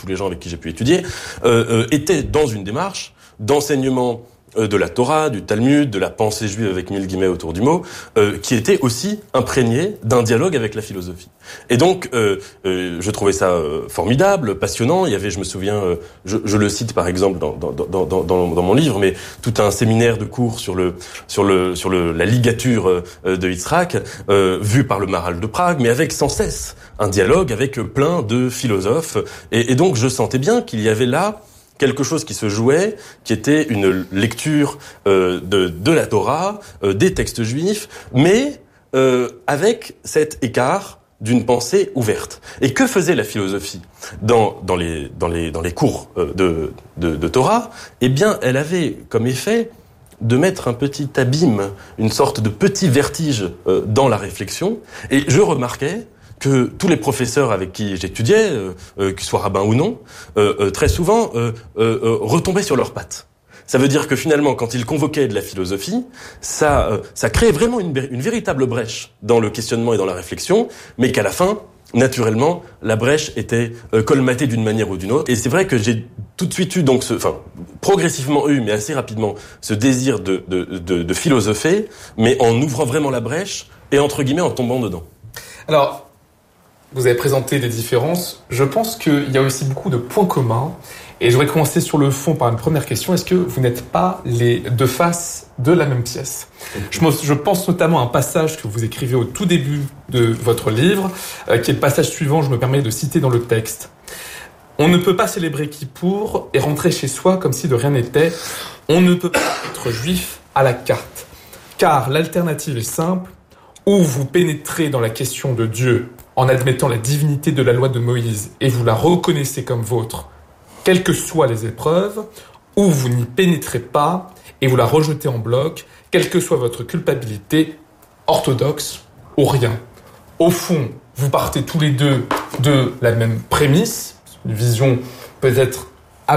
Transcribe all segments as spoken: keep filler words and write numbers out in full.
tous les gens avec qui j'ai pu étudier, euh, euh, étaient dans une démarche d'enseignement de la Torah, du Talmud, de la pensée juive avec mille guillemets autour du mot, euh, qui était aussi imprégné d'un dialogue avec la philosophie. Et donc, euh, euh, je trouvais ça euh, formidable, passionnant. Il y avait, je me souviens, euh, je, je le cite par exemple dans, dans, dans, dans, dans, dans mon livre, mais tout un séminaire de cours sur le sur le sur le la ligature euh, de Yitzhak, euh, vu par le Maharal de Prague, mais avec sans cesse un dialogue avec plein de philosophes. Et, et donc, je sentais bien qu'il y avait là quelque chose qui se jouait, qui était une lecture euh, de, de la Torah, euh, des textes juifs, mais euh, avec cet écart d'une pensée ouverte. Et que faisait la philosophie dans, dans, les, dans, les, dans les cours euh, de, de, de Torah ? Eh bien, elle avait comme effet de mettre un petit abîme, une sorte de petit vertige euh, dans la réflexion. Et je remarquais que tous les professeurs avec qui j'étudiais, euh, euh, qu'ils soient rabbins ou non, euh, euh, très souvent euh, euh, euh, retombaient sur leurs pattes. Ça veut dire que finalement, quand ils convoquaient de la philosophie, ça, euh, ça créait vraiment une, une véritable brèche dans le questionnement et dans la réflexion, mais qu'à la fin, naturellement, la brèche était euh, colmatée d'une manière ou d'une autre. Et c'est vrai que j'ai tout de suite eu, donc, ce, enfin, progressivement eu, mais assez rapidement, ce désir de, de, de, de philosopher, mais en ouvrant vraiment la brèche et entre guillemets en tombant dedans. Alors, vous avez présenté des différences. Je pense qu'il y a aussi beaucoup de points communs. Et je voudrais commencer sur le fond par une première question. Est-ce que vous n'êtes pas les deux faces de la même pièce ? Je, je pense notamment à un passage que vous écrivez au tout début de votre livre, euh, qui est le passage suivant, je me permets de citer dans le texte. « On ne peut pas célébrer Kippour et rentrer chez soi comme si de rien n'était. On ne peut pas être juif à la carte. Car l'alternative est simple. Ou vous pénétrez dans la question de Dieu en admettant la divinité de la loi de Moïse et vous la reconnaissez comme vôtre, quelles que soient les épreuves, ou vous n'y pénétrez pas et vous la rejetez en bloc, quelle que soit votre culpabilité, orthodoxe ou rien. » Au fond, vous partez tous les deux de la même prémisse, une vision peut-être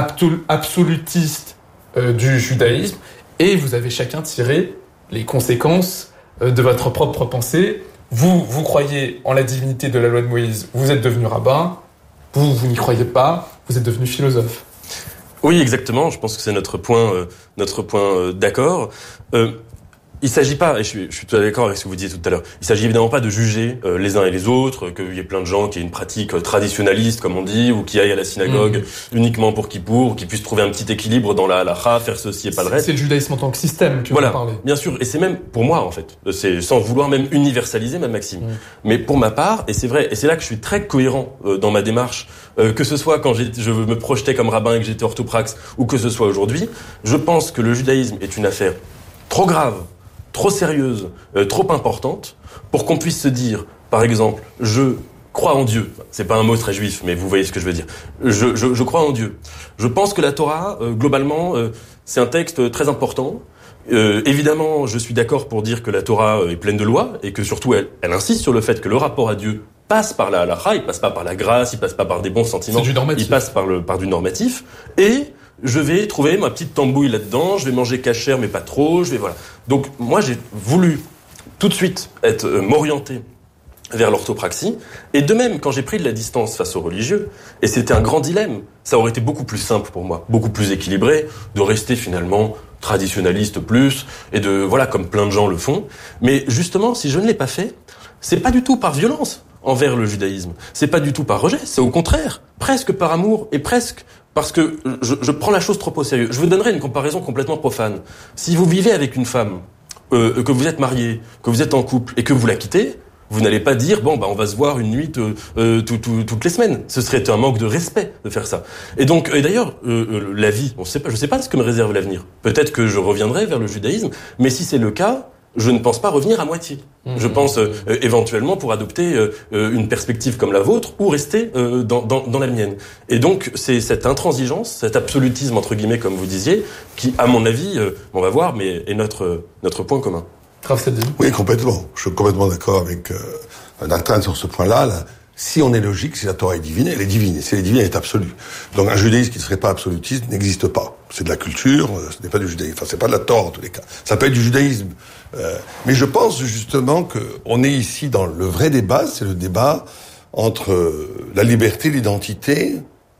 absolutiste euh, du judaïsme, et vous avez chacun tiré les conséquences euh, de votre propre pensée. Vous, vous croyez en la divinité de la loi de Moïse, vous êtes devenu rabbin. Vous, vous n'y croyez pas, vous êtes devenu philosophe. Oui, exactement. Je pense que c'est notre point, euh, notre point euh, d'accord. Euh, il s'agit pas, et je suis, je suis tout à fait d'accord avec ce que vous disiez tout à l'heure, il s'agit évidemment pas de juger euh, les uns et les autres, euh, qu'il y ait plein de gens qui aient une pratique euh, traditionnaliste, comme on dit, ou qui aillent à la synagogue mmh. uniquement pour Kippour, ou qui puissent trouver un petit équilibre dans la halakha, faire ceci et pas le reste. C'est le judaïsme en tant que système que voilà, vous parlez. Bien sûr, et c'est même pour moi en fait, c'est sans vouloir même universaliser ma maxime. Mmh. Mais pour ma part, et c'est vrai, et c'est là que je suis très cohérent euh, dans ma démarche, euh, que ce soit quand j'ai, je me projetais comme rabbin et que j'étais orthopraxe, ou que ce soit aujourd'hui, je pense que le judaïsme est une affaire trop grave, trop sérieuse, euh, trop importante, pour qu'on puisse se dire, par exemple, je crois en Dieu. C'est pas un mot très juif, mais vous voyez ce que je veux dire. Je, je, je crois en Dieu. Je pense que la Torah, euh, globalement, euh, c'est un texte très important. Euh, évidemment, je suis d'accord pour dire que la Torah est pleine de lois, et que surtout, elle, elle insiste sur le fait que le rapport à Dieu passe par la halakha, il passe pas par la grâce, il passe pas par des bons sentiments, c'est du normatif. Il passe par, le, par du normatif, et je vais trouver ma petite tambouille là-dedans, je vais manger kasher mais pas trop, je vais voilà. Donc moi j'ai voulu tout de suite être euh, m'orienter vers l'orthopraxie, et de même quand j'ai pris de la distance face aux religieux, et c'était un grand dilemme, ça aurait été beaucoup plus simple pour moi, beaucoup plus équilibré, de rester finalement traditionnaliste plus, et de voilà comme plein de gens le font, mais justement si je ne l'ai pas fait, c'est pas du tout par violence envers le judaïsme, c'est pas du tout par rejet, c'est au contraire, presque par amour et presque parce que je, je prends la chose trop au sérieux. Je vous donnerai une comparaison complètement profane. Si vous vivez avec une femme, euh, que vous êtes marié, que vous êtes en couple et que vous la quittez, vous n'allez pas dire bon bah on va se voir une nuit euh, euh, tout, tout, toutes les semaines. Ce serait un manque de respect de faire ça. Et donc et d'ailleurs euh, euh, la vie, on sait pas, je sais pas ce que me réserve l'avenir. Peut-être que je reviendrai vers le judaïsme, mais si c'est le cas, je ne pense pas revenir à moitié. Mmh. Je pense euh, euh, éventuellement pour adopter euh, une perspective comme la vôtre ou rester euh, dans, dans, dans la mienne. Et donc c'est cette intransigeance, cet absolutisme entre guillemets comme vous disiez, qui à mon avis, euh, on va voir, mais est notre notre point commun. Oui, complètement. Je suis complètement d'accord avec euh, Nathan sur ce point-là. Là. Si on est logique, si la Torah est divine, elle est divine. Si elle est divine, elle est absolue. Donc un judaïsme qui ne serait pas absolutiste n'existe pas. C'est de la culture, ce n'est pas du judaïsme. Enfin, c'est pas de la Torah en tous les cas. Ça peut être du judaïsme. Euh, mais je pense justement qu'on est ici dans le vrai débat, c'est le débat entre la liberté, l'identité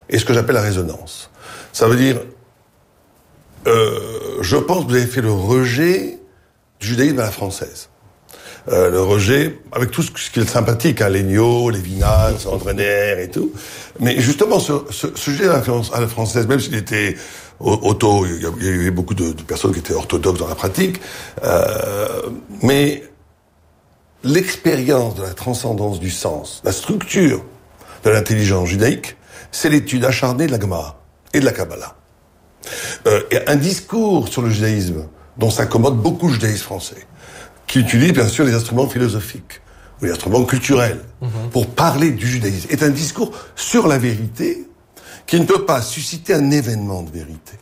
et ce que j'appelle la résonance. Ça veut dire, euh, je pense que vous avez fait le rejet du judaïsme à la française. Euh, le rejet, avec tout ce qui est sympathique, hein, Léniaud, Lévinas, André Neher et tout. Mais justement, ce, ce, ce sujet à la française, même s'il était auto, il y avait beaucoup de, de personnes qui étaient orthodoxes dans la pratique, euh, mais l'expérience de la transcendance du sens, la structure de l'intelligence judaïque, c'est l'étude acharnée de la Gemara et de la Kabbalah. Euh, et un discours sur le judaïsme dont s'accommodent beaucoup de judaïstes français, qui utilise bien sûr les instruments philosophiques ou les instruments culturels mmh. pour parler du judaïsme, est un discours sur la vérité qui ne peut pas susciter un événement de vérité.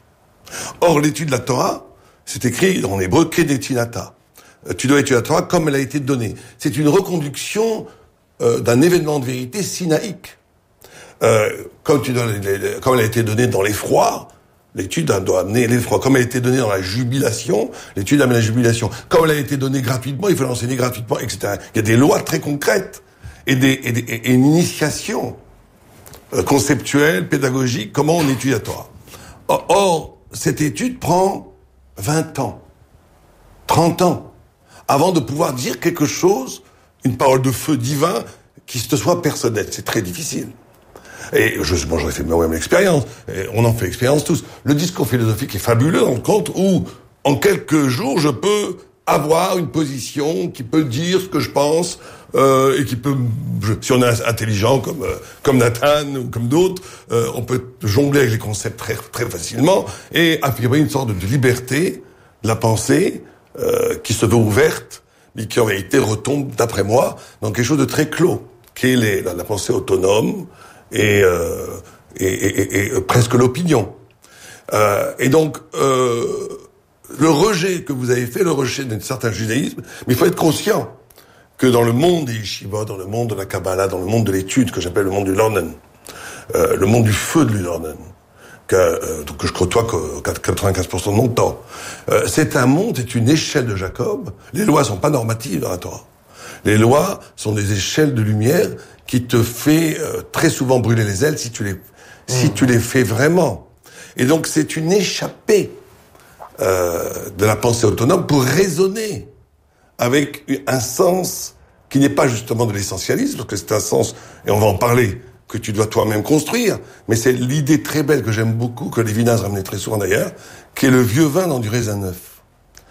Or, l'étude de la Torah, c'est écrit en hébreu « kedetinata ». Tu dois étudier la Torah comme elle a été donnée. C'est une reconduction euh, d'un événement de vérité sinaïque. Euh, comme, tu dois, les, les, comme elle a été donnée dans l'effroi, l'étude doit amener l'effroi. Comme elle a été donnée dans la jubilation, l'étude amène la jubilation. Comme elle a été donnée gratuitement, il faut l'enseigner gratuitement, et cetera. Il y a des lois très concrètes et, des, et, des, et une initiation euh, conceptuelle, pédagogique, comment on étudie la Torah. Or, or, cette étude prend vingt ans, trente ans, avant de pouvoir dire quelque chose, une parole de feu divin, qui te soit personnelle. C'est très difficile. Et je, bon, j'aurais fait moi-même l'expérience. Et on en fait l'expérience tous. Le discours philosophique est fabuleux dans le compte où, en quelques jours, je peux avoir une position qui peut dire ce que je pense euh, et qui peut, je, si on est intelligent comme euh, comme Nathan ou comme d'autres, euh, on peut jongler avec les concepts très très facilement et affirmer une sorte de, de liberté de la pensée euh, qui se veut ouverte, mais qui en réalité retombe, d'après moi, dans quelque chose de très clos, qui est les, la, la pensée autonome. Et, euh, et, et, et, et presque l'opinion. Euh, et donc, euh, le rejet que vous avez fait, le rejet d'un certain judaïsme, mais il faut être conscient que dans le monde des yeshivot, dans le monde de la Kabbalah, dans le monde de l'étude, que j'appelle le monde du Lernen, euh, le monde du feu de l'Lernen, que, euh, que je côtoie quatre-vingt-quinze pour cent de mon temps, euh, c'est un monde, c'est une échelle de Jacob. Les lois sont pas normatives dans la Torah. Les lois sont des échelles de lumière qui te fait euh, très souvent brûler les ailes si tu les, mmh. si tu les fais vraiment. Et donc c'est une échappée euh, de la pensée autonome pour raisonner avec un sens qui n'est pas justement de l'essentialisme, parce que c'est un sens, et on va en parler, que tu dois toi-même construire, mais c'est l'idée très belle que j'aime beaucoup, que Lévinas ramenait très souvent d'ailleurs, qui est le vieux vin dans du raisin neuf.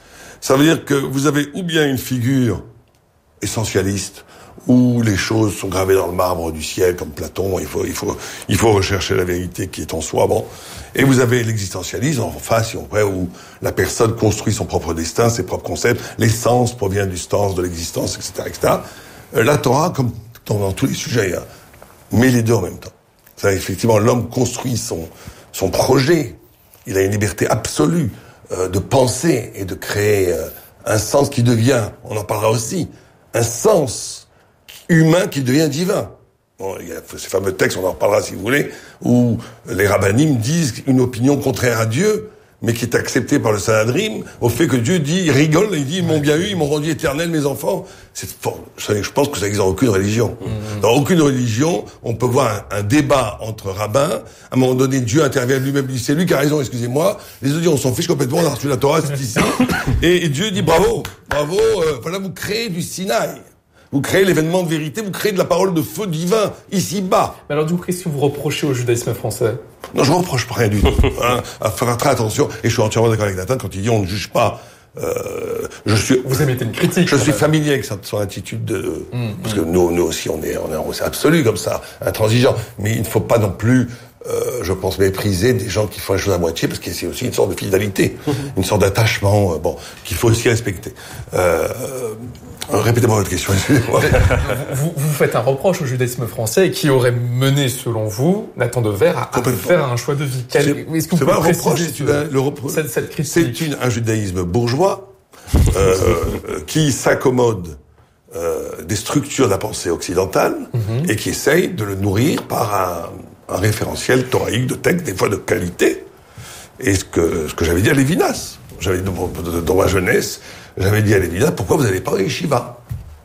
Ça veut dire que vous avez ou bien une figure essentialiste, où les choses sont gravées dans le marbre du ciel, comme Platon, il faut, il faut, il faut rechercher la vérité qui est en soi, bon. Et vous avez l'existentialisme en face, si on veut, où la personne construit son propre destin, ses propres concepts, l'essence provient du sens de l'existence, et cetera, et cetera. La Torah, comme dans, dans tous les sujets, hein, met les deux en même temps. Ça, effectivement, l'homme construit son, son projet. Il a une liberté absolue euh, de penser et de créer euh, un sens qui devient, on en parlera aussi, un sens humain qui devient divin. Bon, il y a ces fameux textes, on en reparlera si vous voulez, où les rabbinim disent une opinion contraire à Dieu, mais qui est acceptée par le Sanhedrin, au fait que Dieu dit, il rigole, il dit, ils m'ont bien eu, ils m'ont rendu éternel, mes enfants. C'est fort. Je pense que ça n'existe dans aucune religion. Mmh. Dans aucune religion, on peut voir un, un débat entre rabbins. À un moment donné, Dieu intervient lui-même, dit, c'est lui qui a raison, excusez-moi. Les autres disent, on s'en fiche complètement, on a reçu la Torah, c'est ici. et, et Dieu dit, bravo, bravo, euh, voilà, vous créez du Sinaï. Vous créez l'événement de vérité, vous créez de la parole de feu divin, ici-bas. Mais alors du coup, qu'est-ce que vous reprochez au judaïsme français ? Non, je ne reproche rien du tout. Hein, à faire très attention, et je suis entièrement d'accord avec Nathan quand il dit on ne juge pas. Euh, je suis, vous émettez une critique. Je suis même. familier avec son attitude de... Mmh, parce mmh. que nous, nous aussi, on est, on est, on est absolu comme ça, intransigeant. Mais il ne faut pas non plus... Euh, je pense mépriser des gens qui font les choses à moitié, parce que c'est aussi une sorte de fidélité, mmh. une sorte d'attachement, euh, bon, qu'il faut aussi respecter. Euh, euh, répétez-moi votre question, excusez-moi. vous, vous faites un reproche au judaïsme français qui aurait mené, selon vous, Nathan Dever à, à faire un choix de vie. Quel, c'est, est-ce que vous c'est pas un reproche, c'est une, le repro- cette, cette critique. C'est une, un judaïsme bourgeois euh, qui s'accommode euh, des structures de la pensée occidentale mmh. et qui essaye de le nourrir par un un référentiel thoraïque de texte, des fois de qualité. Et ce que, ce que j'avais dit à Lévinas, j'avais, dans, dans ma jeunesse, j'avais dit à Lévinas, pourquoi vous n'allez pas à Yeshiva ?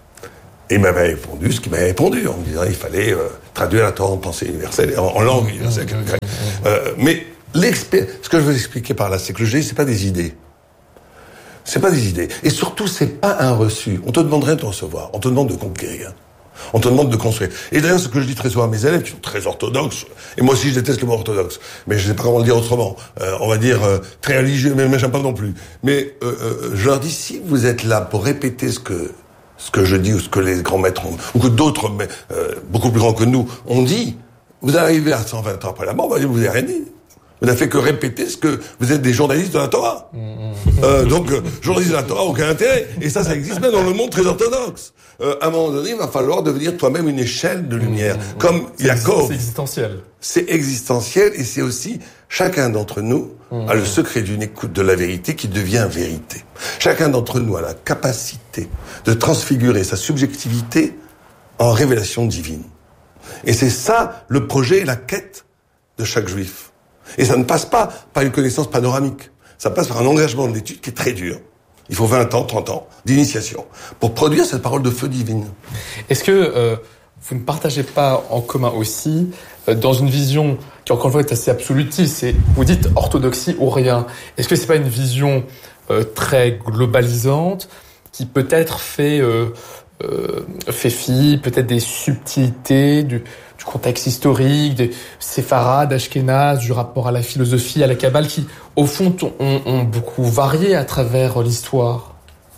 Et il m'avait répondu ce qu'il m'avait répondu, en me disant qu'il fallait euh, traduire la Torah en pensée universelle, en, en langue universelle. Euh, mais ce que je veux expliquer par là, c'est que le judaïsme, c'est pas des idées. C'est pas des idées. Et surtout, c'est pas un reçu. On te demanderait de recevoir. On te demande de conquérir. On te demande de construire. Et d'ailleurs, ce que je dis très souvent à mes élèves, qui sont très orthodoxes, et moi aussi je déteste le mot orthodoxe, mais je sais pas comment le dire autrement, euh, on va dire euh, très religieux, mais, mais j'aime pas non plus. Mais euh, euh, je leur dis, si vous êtes là pour répéter ce que ce que je dis ou ce que les grands maîtres ont, ou que d'autres, mais, euh, beaucoup plus grands que nous, ont dit, vous arrivez à cent vingt ans après la mort, vous n'avez rien dit. Vous n'avez fait que répéter ce que vous êtes des journalistes de la Torah. Euh, donc, euh, journalistes de la Torah, aucun intérêt. Et ça, ça existe même dans le monde très orthodoxe. Euh, à un moment donné, il va falloir devenir toi-même une échelle de lumière. Mmh, comme Yaakov. C'est existentiel. C'est existentiel et c'est aussi, chacun d'entre nous mmh. a le secret d'une écoute de la vérité qui devient vérité. Chacun d'entre nous a la capacité de transfigurer sa subjectivité en révélation divine. Et c'est ça, le projet et la quête de chaque juif. Et ça ne passe pas par une connaissance panoramique. Ça passe par un engagement de l'étude qui est très dur. Il faut vingt ans, trente ans d'initiation pour produire cette parole de feu divine. Est-ce que euh, vous ne partagez pas en commun aussi, euh, dans une vision qui encore une fois est assez absolutiste, c'est, vous dites orthodoxie ou rien, est-ce que c'est pas une vision euh, très globalisante qui peut-être fait, euh, euh, fait fi peut-être des subtilités, du... du contexte historique, des séfarades, ashkénazes, du rapport à la philosophie, à la Kabbale, qui, au fond, ont, ont beaucoup varié à travers l'histoire.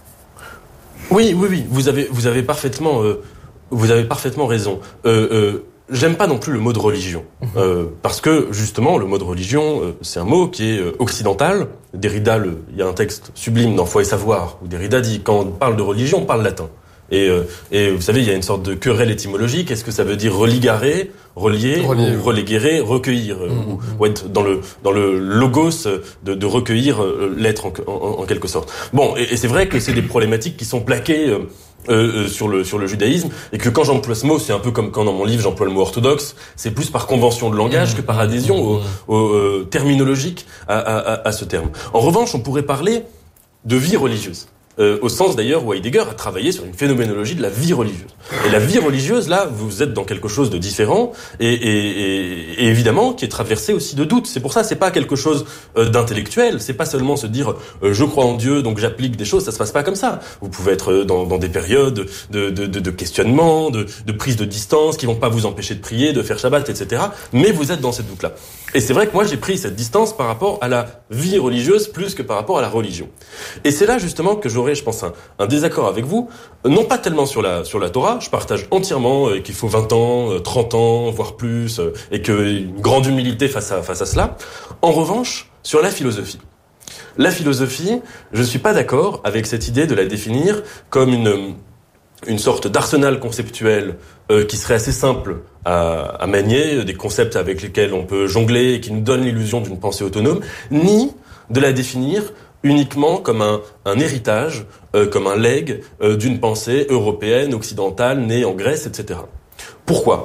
Oui, oui, oui, vous avez, vous avez parfaitement, euh, vous avez parfaitement raison. Euh, euh, j'aime pas non plus le mot de religion, mmh. euh, parce que justement, le mot de religion, euh, c'est un mot qui est euh, occidental. Derrida, il y a un texte sublime dans Foi et Savoir où Derrida dit quand on parle de religion, on parle latin. Et, euh, et vous savez, il y a une sorte de querelle étymologique. Est-ce que ça veut dire religarer, relier, relier ou reléguer, recueillir, mmh, ou, mmh. ou être dans le dans le logos de, de recueillir euh, l'être en, en, en quelque sorte. Bon, et, et c'est vrai que c'est des problématiques qui sont plaquées euh, euh, sur le sur le judaïsme, et que quand j'emploie ce mot, c'est un peu comme quand dans mon livre j'emploie le mot orthodoxe. C'est plus par convention de langage mmh, que par adhésion mmh. au, au euh, terminologique à, à, à ce terme. En revanche, on pourrait parler de vie religieuse. Euh, au sens d'ailleurs où Heidegger a travaillé sur une phénoménologie de la vie religieuse. Et la vie religieuse, là, vous êtes dans quelque chose de différent et, et, et, et évidemment qui est traversé aussi de doutes. C'est pour ça, c'est pas quelque chose euh, d'intellectuel. C'est pas seulement se dire euh, je crois en Dieu donc j'applique des choses. Ça se passe pas comme ça. Vous pouvez être dans, dans des périodes de, de, de, de questionnement, de, de prise de distance qui vont pas vous empêcher de prier, de faire Shabbat, et cetera. Mais vous êtes dans cette doute-là. Et c'est vrai que moi j'ai pris cette distance par rapport à la vie religieuse plus que par rapport à la religion. Et c'est là justement que j'aurais, je pense, un, un désaccord avec vous, non pas tellement sur la sur la Torah, je partage entièrement euh, qu'il faut vingt ans, euh, trente ans, voire plus, euh, et qu'une grande humilité face à face à cela. En revanche, sur la philosophie. La philosophie, je suis pas d'accord avec cette idée de la définir comme une une sorte d'arsenal conceptuel euh, qui serait assez simple à, à manier, des concepts avec lesquels on peut jongler et qui nous donnent l'illusion d'une pensée autonome, ni de la définir uniquement comme un, un héritage, euh, comme un legs euh, d'une pensée européenne, occidentale, née en Grèce, et cetera. Pourquoi ?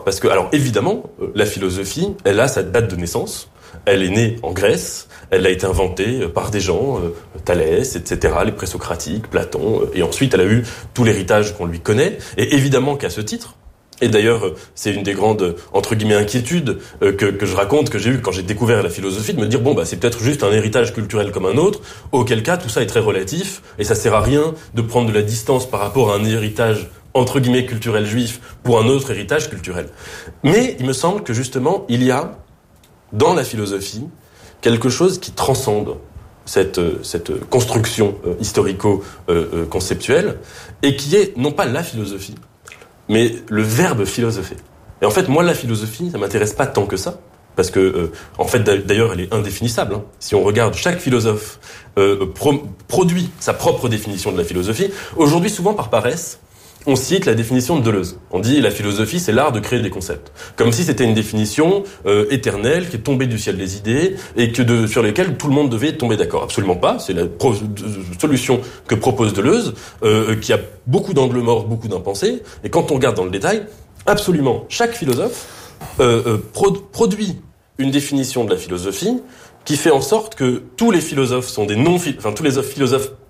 Parce que, alors évidemment, euh, la philosophie, elle a sa date de naissance, elle est née en Grèce, elle a été inventée par des gens, euh, Thalès, et cetera, les présocratiques, Platon, euh, et ensuite elle a eu tout l'héritage qu'on lui connaît, et évidemment qu'à ce titre, et d'ailleurs euh, c'est une des grandes, entre guillemets, inquiétudes euh, que, que je raconte, que j'ai eu quand j'ai découvert la philosophie, de me dire, bon, bah c'est peut-être juste un héritage culturel comme un autre, auquel cas tout ça est très relatif, et ça sert à rien de prendre de la distance par rapport à un héritage entre guillemets culturel juif pour un autre héritage culturel. Mais il me semble que justement, il y a, dans la philosophie, quelque chose qui transcende cette, cette construction euh, historico-conceptuelle euh, et qui est non pas la philosophie, mais le verbe philosopher. Et en fait, moi, la philosophie, ça m'intéresse pas tant que ça, parce que, euh, en fait, d'ailleurs, elle est indéfinissable. Hein. Si on regarde, chaque philosophe euh, pro- produit sa propre définition de la philosophie. Aujourd'hui, souvent par paresse, on cite la définition de Deleuze. On dit la philosophie, c'est l'art de créer des concepts. Comme si c'était une définition euh, éternelle qui est tombée du ciel des idées et que de, sur lesquelles tout le monde devait tomber d'accord. Absolument pas. C'est la pro- solution que propose Deleuze, euh, qui a beaucoup d'angles morts, beaucoup d'impensés. Et quand on regarde dans le détail, absolument chaque philosophe euh, euh, pro- produit une définition de la philosophie qui fait en sorte que tous les philosophes sont des non, enfin tous les philosophes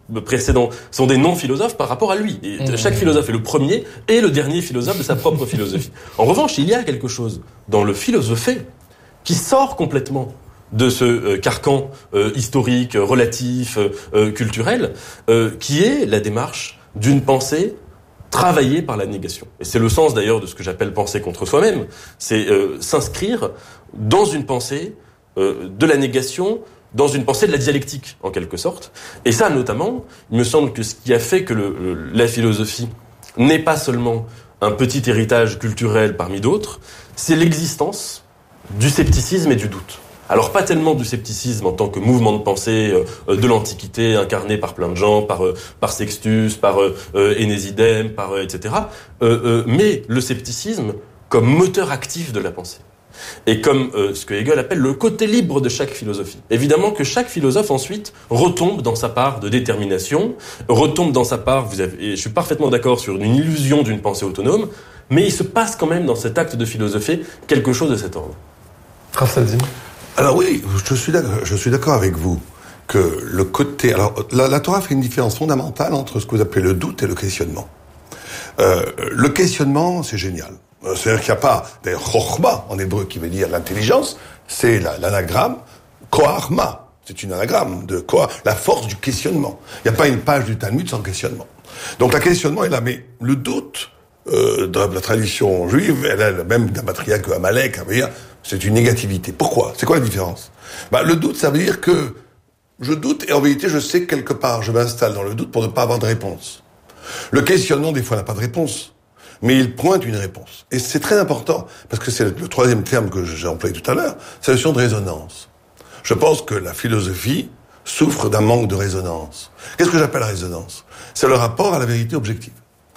précédents sont des non-philosophes par rapport à lui. Et mmh. Chaque philosophe est le premier et le dernier philosophe de sa propre philosophie. En revanche, il y a quelque chose dans le philosopher qui sort complètement de ce euh, carcan euh, historique, relatif, euh, culturel, euh, qui est la démarche d'une pensée travaillée par la négation. Et c'est le sens d'ailleurs de ce que j'appelle penser contre soi-même. C'est euh, s'inscrire dans une pensée euh, de la négation, dans une pensée de la dialectique, en quelque sorte. Et ça, notamment, il me semble que ce qui a fait que le, le, la philosophie n'est pas seulement un petit héritage culturel parmi d'autres, c'est l'existence du scepticisme et du doute. Alors pas tellement du scepticisme en tant que mouvement de pensée euh, de l'Antiquité incarné par plein de gens, par euh, par Sextus, par euh, Énésidème, par euh, et cetera. Euh, euh, mais le scepticisme comme moteur actif de la pensée et comme euh, ce que Hegel appelle le côté libre de chaque philosophie. Évidemment que chaque philosophe ensuite retombe dans sa part de détermination, retombe dans sa part. Vous avez, et je suis parfaitement d'accord sur une illusion d'une pensée autonome, mais il se passe quand même dans cet acte de philosophie quelque chose de cet ordre. Raphaël. Alors oui, je suis d'accord, je suis d'accord avec vous que le côté... Alors, la, la Torah fait une différence fondamentale entre ce que vous appelez le doute et le questionnement. Euh, le questionnement, c'est génial. C'est-à-dire qu'il n'y a pas... D'ailleurs, chokhma, en hébreu, qui veut dire l'intelligence, c'est la, l'anagramme koharma. C'est une anagramme de quoi la force du questionnement. Il n'y a pas une page du Talmud sans questionnement. Donc, le questionnement est là, mais le doute... Euh, dans la tradition juive, elle a même d'Amatria que Amalek, ça veut dire, c'est une négativité. Pourquoi ? C'est quoi la différence ? Bah, le doute, ça veut dire que je doute et en vérité, je sais que quelque part, je m'installe dans le doute pour ne pas avoir de réponse. Le questionnement, des fois, n'a pas de réponse, mais il pointe une réponse. Et c'est très important, parce que c'est le, le troisième terme que j'ai employé tout à l'heure, c'est la notion de résonance. Je pense que la philosophie souffre d'un manque de résonance. Qu'est-ce que j'appelle la résonance ? C'est le rapport à la vérité objective.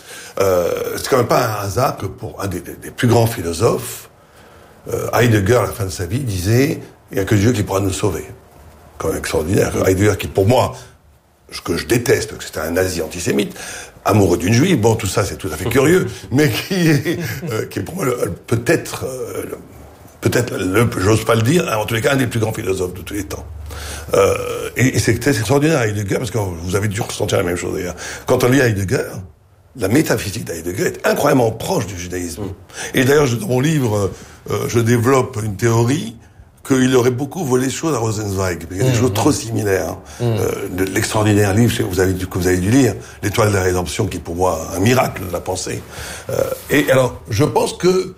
Euh, c'est quand même pas un hasard que pour un des, des, des plus grands philosophes, euh, Heidegger, à la fin de sa vie, disait « il n'y a que Dieu qui pourra nous sauver ». Quand même extraordinaire. Heidegger, qui pour moi, ce que je déteste, parce que c'était un nazi antisémite, amoureux d'une juive, bon, tout ça c'est tout à fait curieux, mais qui est, euh, qui est pour moi le, le, peut-être, euh, le, peut-être, le, j'ose pas le dire, en tous les cas, un des plus grands philosophes de tous les temps. Euh, et, et c'est, c'est extraordinaire Heidegger, parce que vous avez dû ressentir la même chose d'ailleurs. Quand on lit Heidegger, la métaphysique d'Heidegger est incroyablement proche du judaïsme. Et d'ailleurs, dans mon livre, euh, je développe une théorie qu'il aurait beaucoup volé des choses à Rosenzweig. Il y a des mmh, choses mmh. trop similaires. Mmh. Euh, l'extraordinaire livre que vous avez dû, que vous avez dû lire, L'Étoile de la Rédemption, qui est pour moi un miracle de la pensée. Euh, et alors, je pense que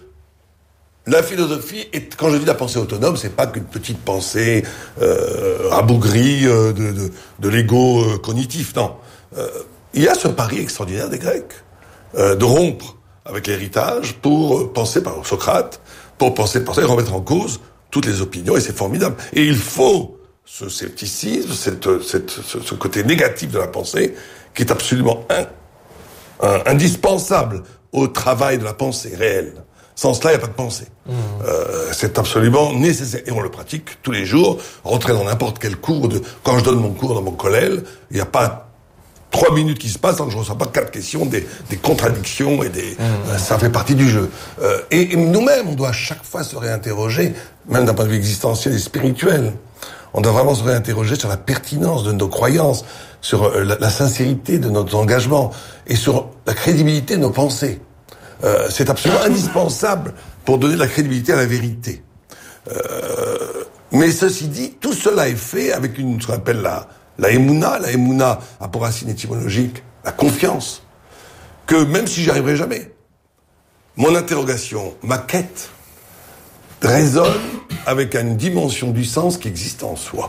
la philosophie est, quand je dis la pensée autonome, c'est pas qu'une petite pensée euh, rabougrie euh, de, de, de l'ego euh, cognitif, non. Euh, Il y a ce pari extraordinaire des Grecs, euh, de rompre avec l'héritage pour penser, par Socrate, pour penser, penser et remettre en cause toutes les opinions, et c'est formidable. Et il faut ce scepticisme, cette, cette, ce, ce côté négatif de la pensée, qui est absolument un, un, indispensable au travail de la pensée réelle. Sans cela, il n'y a pas de pensée. Mmh. Euh, c'est absolument nécessaire. Et on le pratique tous les jours. Rentrer dans n'importe quel cours de... Quand je donne mon cours dans mon collège, il n'y a pas trois minutes qui se passent sans que je ne reçois pas quatre questions, des, des contradictions et des... Mmh. Euh, ça fait partie du jeu. Euh, et, et nous-mêmes, on doit à chaque fois se réinterroger, même d'un point de vue existentiel et spirituel. On doit vraiment se réinterroger sur la pertinence de nos croyances, sur euh, la, la sincérité de notre engagement et sur la crédibilité de nos pensées. Euh, c'est absolument indispensable pour donner de la crédibilité à la vérité. Euh, mais ceci dit, tout cela est fait avec une, ce qu'on appelle la, la émouna. La émouna a pour racine étymologique la confiance. Que même si j'y arriverai jamais, mon interrogation, ma quête, résonne avec une dimension du sens qui existe en soi.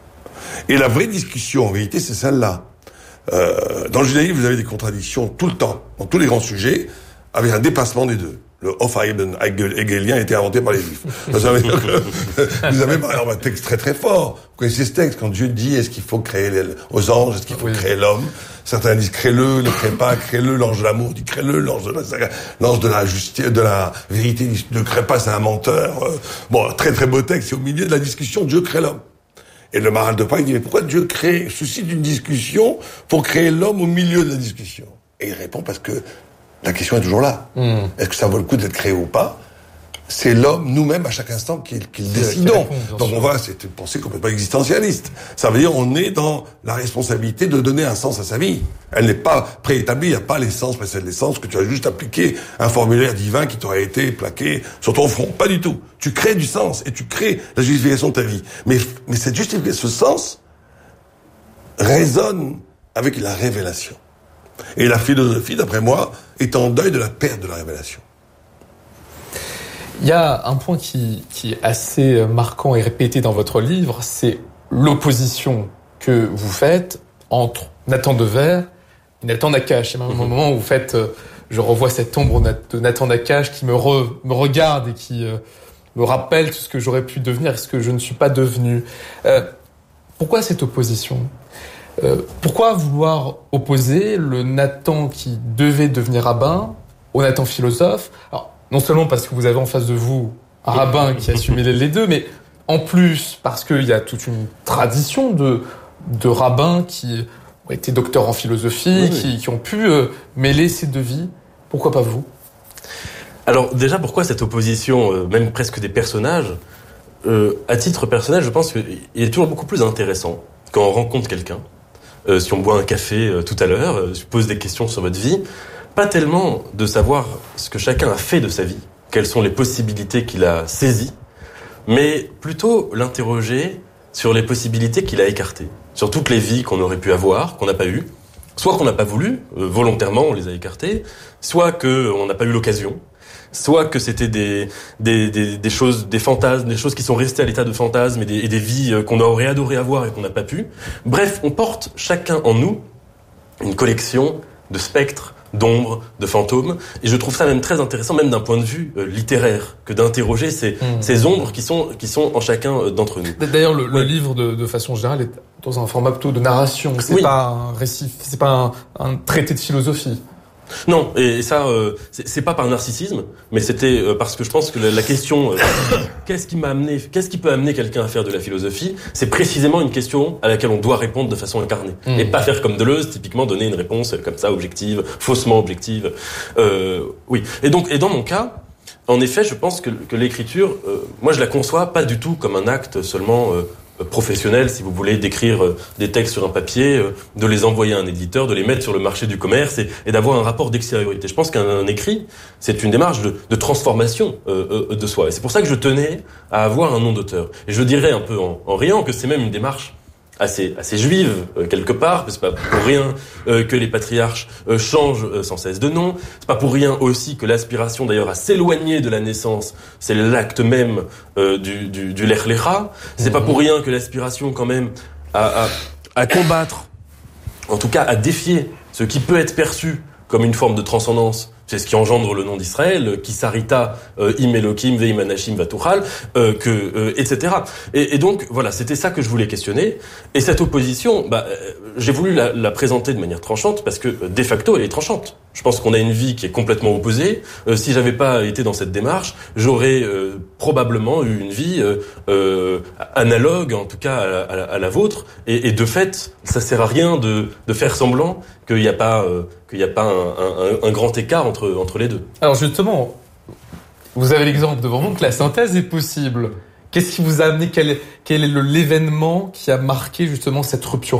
Et la vraie discussion, en vérité, c'est celle-là. Euh, dans le judaïsme, vous avez des contradictions tout le temps, dans tous les grands sujets, avec un dépassement des deux. Le Hof-Heiden hegelien a été inventé par les Juifs. Vous avez, vous avez par exemple un texte très très fort. Vous connaissez ce texte quand Dieu dit est-ce qu'il faut créer les, aux anges, est-ce qu'il faut oui. créer l'homme. Certains disent crée-le, ne crée pas, crée-le. L'ange de l'amour dit crée-le, l'ange de la, l'ange de la justice, de la vérité dit ne crée pas, c'est un menteur. Bon, très très beau texte. Et au milieu de la discussion, Dieu crée l'homme. Et le Maharal de Prague dit mais pourquoi Dieu crée, suscite une discussion pour créer l'homme au milieu de la discussion? Et il répond parce que la question est toujours là. Mmh. Est-ce que ça vaut le coup d'être créé ou pas? c'est l'homme, nous-mêmes, à chaque instant, qui, qui le décidons. Donc on va, c'est une pensée complètement existentialiste. Ça veut dire on est dans la responsabilité de donner un sens à sa vie. Elle n'est pas préétablie, il n'y a pas l'essence, précède l'essence, que tu as juste appliqué un formulaire divin qui t'aurait été plaqué sur ton front. Pas du tout. Tu crées du sens et tu crées la justification de ta vie. Mais, mais cette justification, ce sens résonne avec la révélation. Et la philosophie, d'après moi, est en deuil de la perte de la révélation. Il y a un point qui, qui est assez marquant et répété dans votre livre, c'est l'opposition que vous faites entre Nathan Dever et Nathan Nakache. Il y a un moment où vous faites, euh, je revois cette ombre de Nathan Nakache qui me, re, me regarde et qui euh, me rappelle tout ce que j'aurais pu devenir et ce que je ne suis pas devenu. Euh, pourquoi cette opposition ? euh, Pourquoi vouloir opposer le Nathan qui devait devenir rabbin au Nathan philosophe ? Alors, non seulement parce que vous avez en face de vous un rabbin qui assumait les deux, mais en plus parce qu'il y a toute une tradition de, de rabbins qui ont été docteurs en philosophie, oui, qui, oui. qui ont pu euh, mêler ces deux vies. Pourquoi pas vous ? Alors déjà, pourquoi cette opposition, euh, même presque des personnages ? euh, À titre personnel, je pense qu'il est toujours beaucoup plus intéressant quand on rencontre quelqu'un. Euh, si on boit un café euh, tout à l'heure, euh, je pose des questions sur votre vie, pas tellement de savoir ce que chacun a fait de sa vie, quelles sont les possibilités qu'il a saisies, mais plutôt l'interroger sur les possibilités qu'il a écartées, sur toutes les vies qu'on aurait pu avoir, qu'on n'a pas eues, soit qu'on n'a pas voulu, euh, volontairement on les a écartées, soit qu'on n'a pas eu l'occasion, soit que c'était des, des, des, des choses, des fantasmes, des choses qui sont restées à l'état de fantasmes et des, et des vies qu'on aurait adoré avoir et qu'on n'a pas pu. Bref, on porte chacun en nous une collection de spectres, d'ombres, de fantômes, et je trouve ça même très intéressant, même d'un point de vue euh, littéraire, que d'interroger ces, mmh. ces ombres qui sont qui sont en chacun euh, d'entre nous. D'ailleurs, le, le livre de, de façon générale est dans un format plutôt de narration. C'est oui. pas un récit, c'est pas un, un traité de philosophie. Non, et ça, euh, c'est, c'est pas par narcissisme, mais c'était euh, parce que je pense que la, la question, euh, qu'est-ce qui m'a amené, qu'est-ce qui peut amener quelqu'un à faire de la philosophie, c'est précisément une question à laquelle on doit répondre de façon incarnée, mmh. et pas faire comme Deleuze, typiquement donner une réponse comme ça objective, faussement objective. Euh, oui. Et donc, et dans mon cas, en effet, je pense que, que l'écriture, euh, moi, je la conçois pas du tout comme un acte seulement. Euh, professionnel, si vous voulez, d'écrire euh, des textes sur un papier, euh, de les envoyer à un éditeur, de les mettre sur le marché du commerce et, et d'avoir un rapport d'extériorité. Je pense qu'un écrit, c'est une démarche de, de transformation euh, euh, de soi. Et c'est pour ça que je tenais à avoir un nom d'auteur. Et je dirais un peu en, en riant que c'est même une démarche assez assez juive euh, quelque part, parce que c'est pas pour rien euh, que les patriarches euh, changent euh, sans cesse de nom. C'est pas pour rien aussi que l'aspiration d'ailleurs à s'éloigner de la naissance, c'est l'acte même euh, du du du Lech Lecha. C'est mmh. pas pour rien que l'aspiration quand même à, à à combattre, en tout cas à défier ce qui peut être perçu comme une forme de transcendance. C'est ce qui engendre le nom d'Israël, qui s'arrita euh, im Elokim veim anashim vatuchal, euh, que euh, et cetera. Et, et donc voilà, c'était ça que je voulais questionner. Et cette opposition, bah, euh, j'ai voulu la, la présenter de manière tranchante parce que euh, de facto, elle est tranchante. Je pense qu'on a une vie qui est complètement opposée. Euh, si j'avais pas été dans cette démarche, j'aurais euh, probablement eu une vie euh, euh, analogue, en tout cas à la, à la, à la vôtre. Et, et de fait, ça sert à rien de, de faire semblant qu'il n'y a pas euh, qu'il n'y a pas un, un, un grand écart entre entre les deux. Alors justement, vous avez l'exemple devant vous que la synthèse est possible. Qu'est-ce qui vous a amené, quel est, quel est le, l'événement qui a marqué justement cette rupture-là ?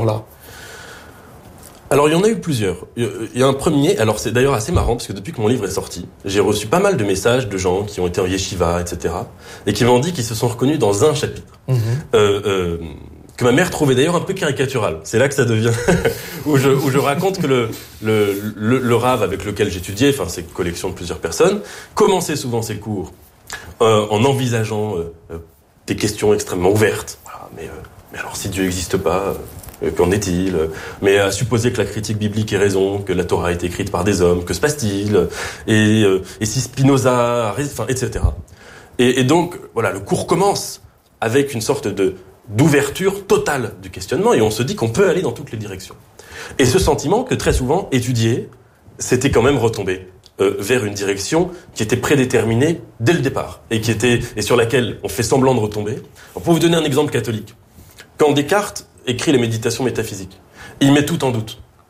Alors il y en a eu plusieurs. Il y a un premier, alors c'est d'ailleurs assez marrant parce que depuis que mon livre est sorti, j'ai reçu pas mal de messages de gens qui ont été en yeshiva, et cetera, et qui m'ont dit qu'ils se sont reconnus dans un chapitre. Mmh. Euh, euh, que ma mère trouvait d'ailleurs un peu caricatural. C'est là que ça devient où je où je raconte que le le le, le rave avec lequel j'étudiais, enfin c'est une collection de plusieurs personnes, commençait souvent ses cours euh, en envisageant euh, euh, des questions extrêmement ouvertes. Voilà, mais euh, mais alors si Dieu n'existe pas, euh, qu'en est-il ? Mais à supposer que la critique biblique ait raison, que la Torah a été écrite par des hommes, que se passe-t-il ? Et euh, et si Spinoza, a raison, enfin et cetera. Et, et donc voilà, le cours commence avec une sorte de d'ouverture totale du questionnement, et on se dit qu'on peut aller dans toutes les directions. Et ce sentiment que très souvent, étudié, c'était quand même retombé euh, vers une direction qui était prédéterminée dès le départ, et qui était et sur laquelle on fait semblant de retomber. Alors, pour vous donner un exemple catholique, quand Descartes écrit les Méditations métaphysiques, il met tout en doute.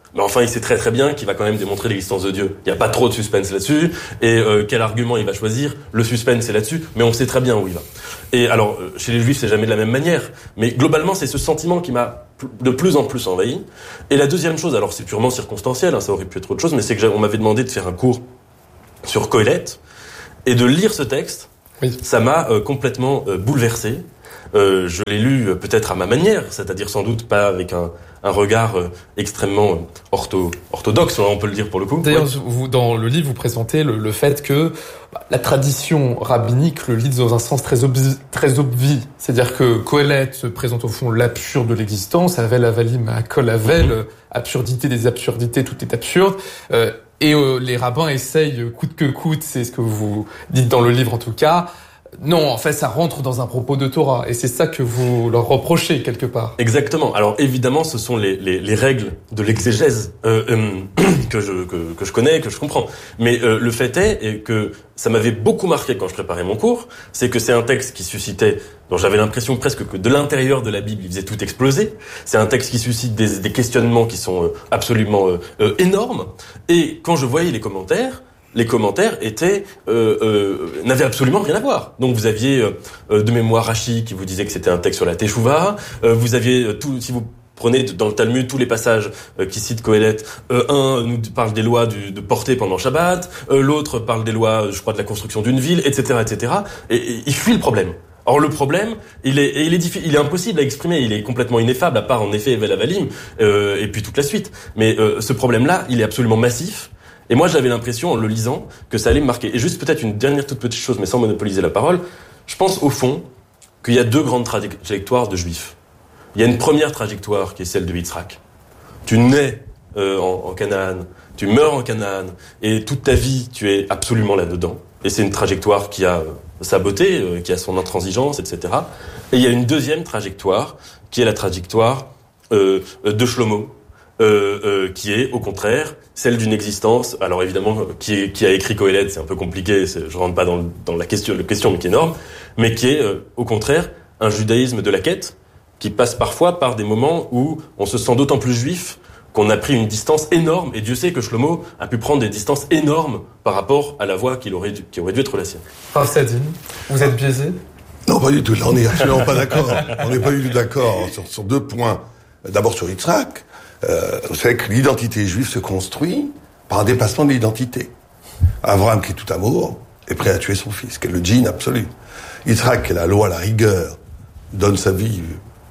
Mais enfin, il sait très très bien qu'il va quand même démontrer l'existence de Dieu. Il n'y a pas trop de suspense là-dessus. Et euh, quel argument il va choisir? Le suspense est là-dessus, mais on sait très bien où il va. Et alors, chez les Juifs, c'est jamais de la même manière. Mais globalement, c'est ce sentiment qui m'a de plus en plus envahi. Et la deuxième chose, alors c'est purement circonstanciel, hein, ça aurait pu être autre chose, mais c'est que on m'avait demandé de faire un cours sur Kohelet et de lire ce texte. Oui. Ça m'a euh, complètement euh, bouleversé. Euh, je l'ai lu euh, peut-être à ma manière, c'est-à-dire sans doute pas avec un, un regard euh, extrêmement euh, ortho, orthodoxe, on peut le dire pour le coup. D'ailleurs, ouais. vous, dans le livre, vous présentez le, le fait que bah, la tradition rabbinique le lit dans un sens très obvi, très obvi. C'est-à-dire que Kohelet présente au fond l'absurde de l'existence, Havel Havalim Hakol Havel, mm-hmm. absurdité des absurdités, tout est absurde. Euh, et euh, les rabbins essayent coûte que coûte, c'est ce que vous dites dans le livre en tout cas. Non, en fait, ça rentre dans un propos de Torah, et c'est ça que vous leur reprochez quelque part. Exactement. Alors évidemment, ce sont les les, les règles de l'exégèse euh, euh, que je que, que je connais, que je comprends. Mais euh, le fait est, est que ça m'avait beaucoup marqué quand je préparais mon cours, c'est que c'est un texte qui suscitait, dont j'avais l'impression presque que de l'intérieur de la Bible, il faisait tout exploser. C'est un texte qui suscite des, des questionnements qui sont euh, absolument euh, euh, énormes. Et quand je voyais les commentaires. Les commentaires étaient euh, euh, n'avaient absolument rien à voir. Donc vous aviez euh, de mémoire Rashi qui vous disait que c'était un texte sur la Teshuvah. Euh, vous aviez euh, tout, si vous prenez dans le Talmud tous les passages euh, qui citent Kohelet, euh, un nous parle des lois du, de portée pendant Shabbat, euh, l'autre parle des lois, je crois, de la construction d'une ville, et cetera, et cetera. Et, et il fuit le problème. Or le problème, il est, il est, diffi- il est impossible à exprimer, il est complètement ineffable, à part en effet Evel Havalim euh, et puis toute la suite. Mais euh, ce problème-là, il est absolument massif. Et moi, j'avais l'impression, en le lisant, que ça allait me marquer. Et juste peut-être une dernière toute petite chose, mais sans monopoliser la parole, je pense au fond qu'il y a deux grandes trajectoires de juifs. Il y a une première trajectoire qui est celle de Yitzhak. Tu nais euh, en, en Canaan, tu meurs en Canaan, et toute ta vie, tu es absolument là-dedans. Et c'est une trajectoire qui a euh, sa beauté, euh, qui a son intransigeance, et cetera. Et il y a une deuxième trajectoire, qui est la trajectoire euh, de Shlomo. Euh, euh, qui est, au contraire, celle d'une existence, alors évidemment, qui, est, qui a écrit Kohelet, c'est un peu compliqué, c'est, je rentre pas dans, dans la question, la question, mais qui est énorme, mais qui est, euh, au contraire, un judaïsme de la quête, qui passe parfois par des moments où on se sent d'autant plus juif qu'on a pris une distance énorme, et Dieu sait que Shlomo a pu prendre des distances énormes par rapport à la voie qu'il aurait dû, qui aurait dû être la sienne. Rav Sadine, vous êtes biaisé? Non, pas du tout, là on n'est absolument pas d'accord. On n'est pas du tout d'accord sur, sur deux points. D'abord sur Yitzhak. Euh, vous savez que l'identité juive se construit par un dépassement de l'identité. Abraham, qui est tout amour, est prêt à tuer son fils, qui est le djinn absolu. Yitzhak, qui est la loi, la rigueur, donne sa vie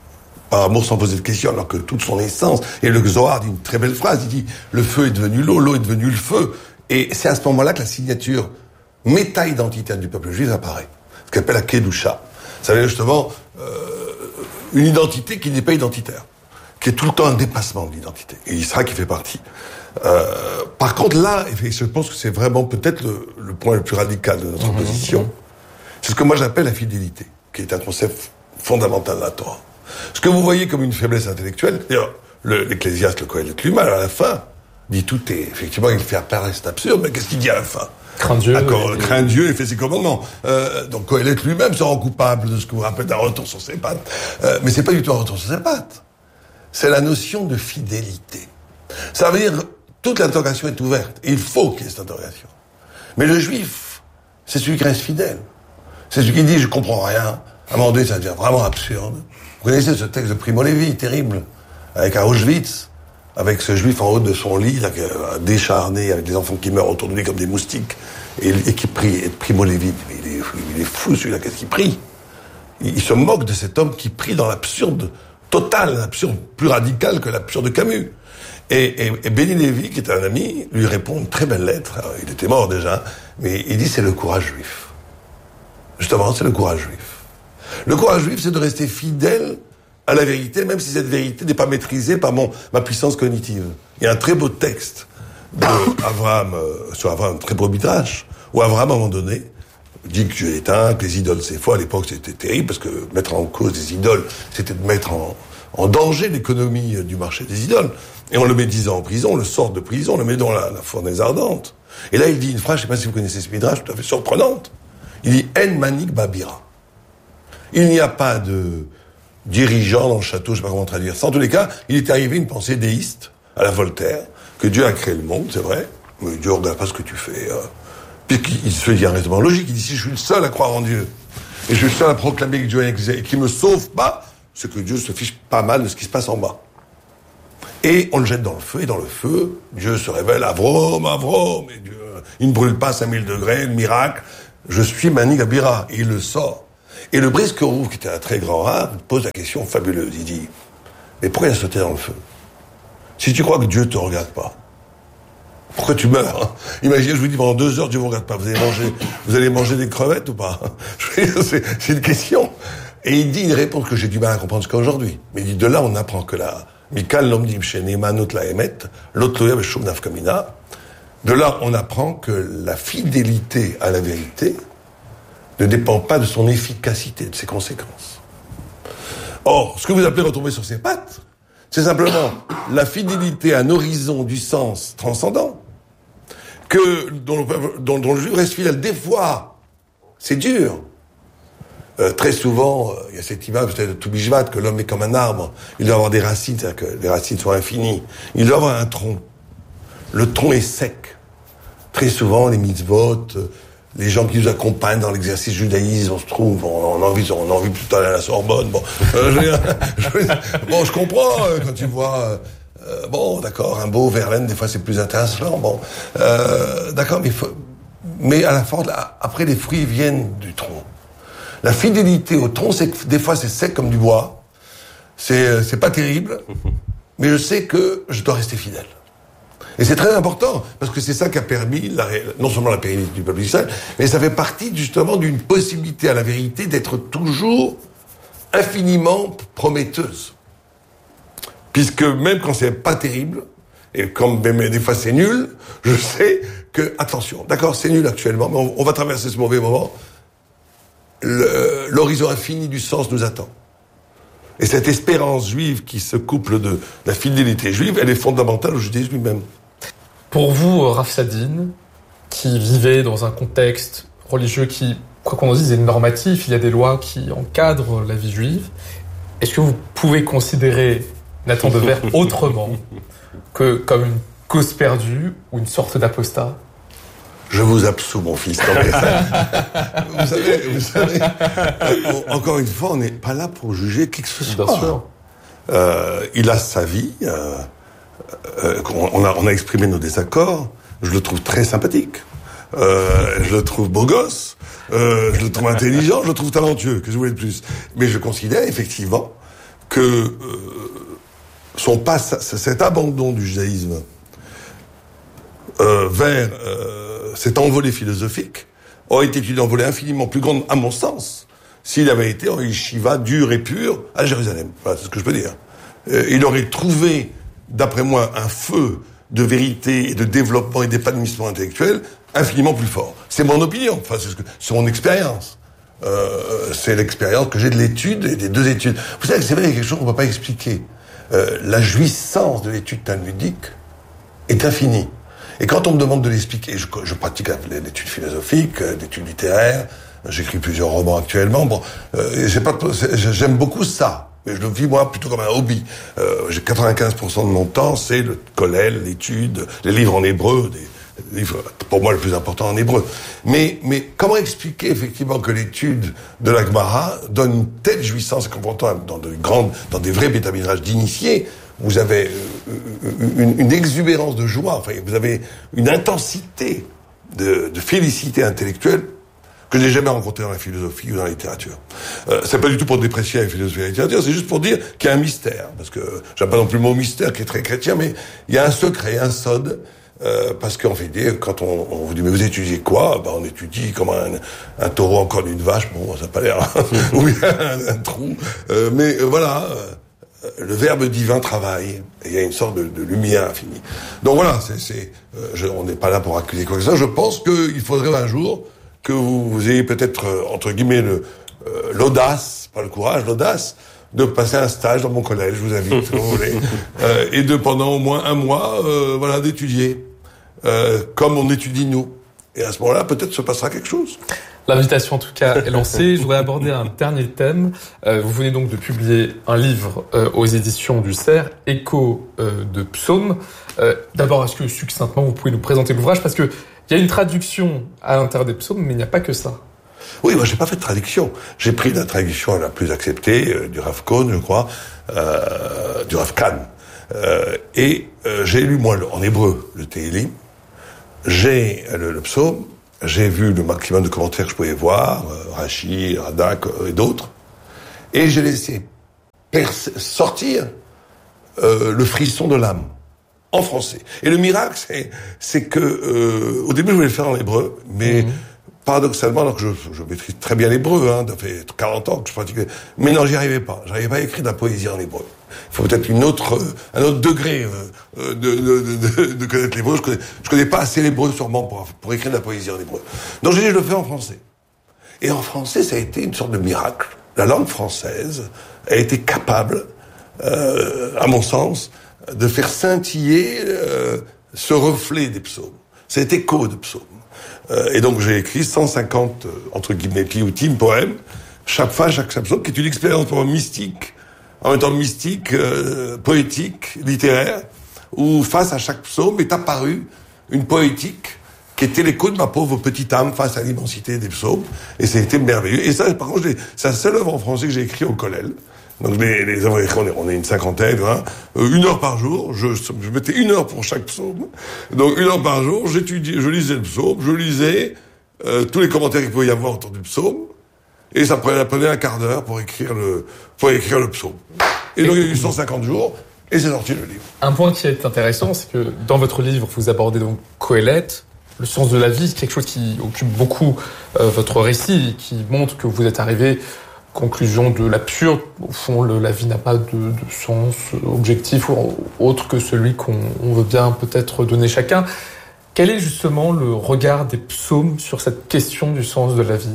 par amour sans poser de questions, alors que toute son essence, et le Zohar dit une très belle phrase, il dit « le feu est devenu l'eau, l'eau est devenue le feu ». Et c'est à ce moment-là que la signature méta-identitaire du peuple juif apparaît, ce qu'on appelle la Kedusha. Ça veut dire justement euh, une identité qui n'est pas identitaire, qui est tout le temps un dépassement de l'identité. Et Yitzhak qui fait partie. Euh, par contre, là, je pense que c'est vraiment peut-être le, le point le plus radical de notre mmh, position. Mmh. C'est ce que moi j'appelle la fidélité, qui est un concept fondamental de la Torah. Ce que vous voyez comme une faiblesse intellectuelle, d'ailleurs, le, l'Ecclésiaste, le Kohelet lui-même, à la fin, dit tout est, effectivement, il fait apparaître, c'est absurde, mais qu'est-ce qu'il dit à la fin? Crains Dieu. D'accord, crains Dieu et fait ses commandements. Euh, donc Kohelet lui-même se rend coupable de ce que vous rappelez d'un retour sur ses pattes. Euh, mais c'est pas du tout un retour sur ses pattes. C'est la notion de fidélité. Ça veut dire, toute l'interrogation est ouverte. Et il faut qu'il y ait cette interrogation. Mais le juif, c'est celui qui reste fidèle. C'est celui qui dit, je comprends rien. À un moment donné, ça devient vraiment absurde. Vous connaissez ce texte de Primo Levi, terrible, avec à Auschwitz, avec ce juif en haut de son lit, là, décharné, avec les enfants qui meurent autour de lui comme des moustiques, et, et qui prie. Et Primo Levi, il est, il est fou celui-là, qu'est-ce qu'il prie? il, il se moque de cet homme qui prie dans l'absurde total, l'absurde plus radical que l'absurde de Camus. Et, et, et Benny Lévy, qui est un ami, lui répond une très belle lettre. Alors, il était mort déjà, mais il dit c'est le courage juif. Justement, c'est le courage juif. Le courage juif, c'est de rester fidèle à la vérité, même si cette vérité n'est pas maîtrisée par mon, ma puissance cognitive. Il y a un très beau texte d'Abraham, euh, sur Abraham, un très beau midrash, où Abraham, à un moment donné, dit que Dieu est un, que les idoles c'est faux. À l'époque, c'était terrible, parce que mettre en cause des idoles, c'était de mettre en, en danger l'économie du marché des idoles. Et on le met dix ans en prison, on le sort de prison, on le met dans la, la fournaise ardente. Et là, il dit une phrase, je ne sais pas si vous connaissez ce midrash, tout à fait surprenante. Il dit « En manik babira ». Il n'y a pas de dirigeant dans le château, je ne sais pas comment traduire ça. En tous les cas, il est arrivé une pensée déiste à la Voltaire, que Dieu a créé le monde, c'est vrai, mais Dieu ne regarde pas ce que tu fais. Euh, puisqu'il se dit un raisonnement logique, il dit si je suis le seul à croire en Dieu, et je suis le seul à proclamer que Dieu existe, et qu'il ne me sauve pas, c'est que Dieu se fiche pas mal de ce qui se passe en bas. Et on le jette dans le feu, et dans le feu, Dieu se révèle, Avrom, Avrom, et Dieu, il ne brûle pas à cinq mille degrés, le miracle, je suis Mani Gabira, et il le sort. Et le Briskerou, qui était un très grand rat, pose la question fabuleuse, il dit, mais pourquoi il a sauté dans le feu? Si tu crois que Dieu te regarde pas, pourquoi tu meurs, hein? Imaginez, je vous dis, pendant deux heures, Dieu vous regarde pas, vous allez manger, vous allez manger des crevettes ou pas? c'est, c'est une question. Et il dit une réponse que j'ai du mal à comprendre jusqu'à aujourd'hui. Mais il dit, de là, on apprend que là, Mikal l'omdim chez Nemanot la Emet, l'autre loya b'shum nafkamina. De là, on apprend que la fidélité à la vérité ne dépend pas de son efficacité, de ses conséquences. Or, ce que vous appelez retomber sur ses pattes, c'est simplement la fidélité à un horizon du sens transcendant, que, dont, dont, dont le juif reste fidèle. Des fois, c'est dur. Euh, très souvent, il euh, y a cette image peut-être de Toubishvat, que l'homme est comme un arbre. Il doit avoir des racines, c'est-à-dire que les racines sont infinies. Il doit avoir un tronc. Le tronc est sec. Très souvent, les mitzvot, euh, les gens qui nous accompagnent dans l'exercice judaïsme, on se trouve, on, on a envie, on a envie plutôt d'aller à la Sorbonne. Bon, euh, je, je, bon, je comprends euh, quand tu vois. Euh, bon, d'accord, un beau Verlaine, des fois c'est plus intéressant. Bon, euh, d'accord, mais il faut, mais à la fin, là, après les fruits viennent du tronc. La fidélité au tronc, c'est que des fois c'est sec comme du bois. C'est c'est pas terrible, mais je sais que je dois rester fidèle. Et c'est très important, parce que c'est ça qui a permis la, non seulement la pérennité du peuple d'Israël, mais ça fait partie justement d'une possibilité à la vérité d'être toujours infiniment prometteuse. Puisque même quand c'est pas terrible, et comme même des fois c'est nul, je sais que, attention, d'accord, c'est nul actuellement, mais on, on va traverser ce mauvais moment, le, l'horizon infini du sens nous attend. Et cette espérance juive qui se couple de la fidélité juive, elle est fondamentale au judaïsme lui-même. Pour vous, Rav Sadine, qui vivait dans un contexte religieux qui, quoi qu'on en dise, est normatif, il y a des lois qui encadrent la vie juive, est-ce que vous pouvez considérer Nathan Dever autrement que comme une cause perdue ou une sorte d'apostat? Je vous absous, mon fils. Non, mais ça, vous savez, vous savez, on, encore une fois, on n'est pas là pour juger qui que ce soit. Bien sûr. Euh, il a sa vie. Euh, euh, on, a, on a exprimé nos désaccords. Je le trouve très sympathique. Euh, je le trouve beau gosse. Euh, je le trouve intelligent. Je le trouve talentueux. Que je voulais de plus. Mais je considère effectivement que euh, son passe, cet abandon du judaïsme euh, vers euh, cette envolée philosophique aurait été une envolée infiniment plus grande, à mon sens, s'il avait été en yeshiva dur et pur à Jérusalem. Voilà, c'est ce que je peux dire. Euh, il aurait trouvé, d'après moi, un feu de vérité et de développement et d'épanouissement intellectuel infiniment plus fort. C'est mon opinion, enfin, c'est, ce que, c'est mon expérience. Euh, c'est l'expérience que j'ai de l'étude et des deux études. Vous savez, c'est vrai, il y a quelque chose qu'on ne peut pas expliquer. Euh, la jouissance de l'étude talmudique est infinie. Et quand on me demande de l'expliquer, je, je pratique l'étude philosophique, l'étude littéraire, j'écris plusieurs romans actuellement, bon, euh, j'ai pas, j'aime beaucoup ça, mais je le vis moi plutôt comme un hobby. Euh, j'ai quatre-vingt-quinze pour cent de mon temps, c'est le collège, l'étude, les livres en hébreu, des livres, pour moi le plus important en hébreu. Mais, mais comment expliquer effectivement que l'étude de la Gemara donne une telle jouissance, et pourtant dans de grandes, dans des vrais Beth Midrash d'initiés, vous avez une, une exubérance de joie, enfin, vous avez une intensité de, de félicité intellectuelle que je n'ai jamais rencontrée dans la philosophie ou dans la littérature. Euh, c'est pas du tout pour déprécier la philosophie et la littérature, c'est juste pour dire qu'il y a un mystère, parce que j'aime pas non plus le mot mystère qui est très chrétien, mais il y a un secret, un sod, euh, parce qu'en fait, quand on, on vous dit mais vous étudiez quoi, ben on étudie comme un, un taureau encore d'une vache, bon ça n'a pas l'air, oui un, un trou, euh, mais euh, voilà. Euh, le verbe divin travaille, et il y a une sorte de, de lumière infinie. Donc voilà, c'est, c'est, euh, je, on n'est pas là pour accuser quoi que ça. Je pense qu'il faudrait un jour que vous, vous ayez peut-être, euh, entre guillemets, le, euh, l'audace, pas le courage, l'audace, de passer un stage dans mon collège, je vous invite, si vous voulez, euh, et de pendant au moins un mois, euh, voilà, d'étudier, euh, comme on étudie nous. Et à ce moment-là, peut-être se passera quelque chose. L'invitation, en tout cas, est lancée. Je voudrais aborder un dernier thème. Euh, vous venez donc de publier un livre euh, aux éditions du Cerf, Écho euh, de psaumes. Euh, d'abord, est-ce que succinctement, vous pouvez nous présenter l'ouvrage? Parce que il y a une traduction à l'intérieur des psaumes, mais il n'y a pas que ça. Oui, moi, j'ai pas fait de traduction. J'ai pris la traduction la plus acceptée, euh, du Rav Kohn, je crois, euh, du Rav Kahn. Euh, et euh, j'ai lu, moi, le, en hébreu, le Tehillim. J'ai le, le psaume. J'ai vu le maximum de commentaires que je pouvais voir, euh, Rashi, Radak euh, et d'autres. Et j'ai laissé perce- sortir euh, le frisson de l'âme. En français. Et le miracle, c'est, c'est que, euh, au début, je voulais le faire en hébreu, mais mmh. paradoxalement, alors que je, je maîtrise très bien l'hébreu, hein, ça fait quarante ans que je pratiquais, mais non, j'y arrivais pas. J'arrivais pas à écrire de la poésie en hébreu. Il faut peut-être une autre, euh, un autre degré euh, de, de, de, de, de connaître l'hébreu. Je connais, je connais pas assez l'hébreu, sûrement, pour, pour écrire de la poésie en hébreu. Donc j'ai dit, je le fais en français. Et en français, ça a été une sorte de miracle. La langue française a été capable, euh, à mon sens, de faire scintiller euh, ce reflet des psaumes, cet écho de psaumes. Euh, et donc j'ai écrit cent cinquante, euh, entre guillemets, clioutim, poèmes, chaque fois, chaque, chaque psaume, qui est une expérience pour moi mystique, en même temps mystique, euh, poétique, littéraire, où face à chaque psaume est apparue une poétique qui était l'écho de ma pauvre petite âme face à l'immensité des psaumes, et ça a été merveilleux. Et ça, par contre, j'ai, c'est la seule œuvre en français que j'ai écrite au Kollel. Donc les, les on est, on est une cinquantaine, hein, euh, une heure par jour. Je, je mettais une heure pour chaque psaume. Donc une heure par jour, j'étudiais, je lisais le psaume, je lisais euh, tous les commentaires qu'il pouvait y avoir autour du psaume, et ça prenait, ça prenait un quart d'heure pour écrire le, pour écrire le psaume. Et donc il y a eu cent cinquante jours, et c'est sorti le livre. Un point qui est intéressant, c'est que dans votre livre, vous abordez donc Qohélet, le sens de la vie, quelque chose qui occupe beaucoup euh, votre récit, qui montre que vous êtes arrivé conclusion de l'absurde. Au fond, le, la vie n'a pas de, de sens objectif ou autre que celui qu'on on veut bien peut-être donner chacun. Quel est justement le regard des psaumes sur cette question du sens de la vie?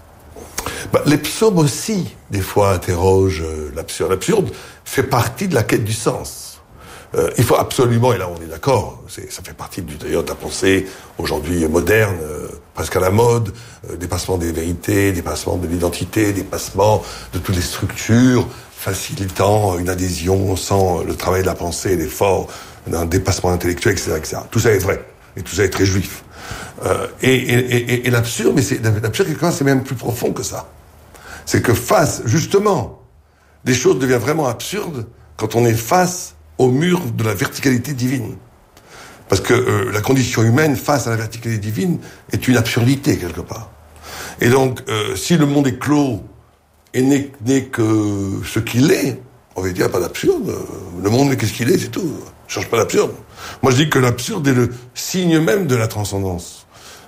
Bah, les psaumes aussi, des fois, interrogent l'absurde. L'absurde fait partie de la quête du sens. Euh, il faut absolument, et là on est d'accord, c'est, ça fait partie du, d'ailleurs de la pensée aujourd'hui moderne, euh, presque à la mode, euh, dépassement des vérités, dépassement de l'identité, dépassement de toutes les structures, facilitant une adhésion sans le travail de la pensée et l'effort d'un dépassement intellectuel, et cetera, et cetera. Tout ça est vrai, et tout ça est très juif. Euh, et, et, et, et l'absurde, mais c'est, l'absurde, quelque part, c'est même plus profond que ça. C'est que face, justement, les choses deviennent vraiment absurdes quand on est face au mur de la verticalité divine. Parce que euh, la condition humaine face à la verticalité divine est une absurdité, quelque part. Et donc, euh, si le monde est clos et n'est, n'est que ce qu'il est, on va dire pas d'absurde, le monde n'est qu'est-ce qu'il est, c'est tout. Je change pas d'absurde. Moi, je dis que l'absurde est le signe même de la transcendance.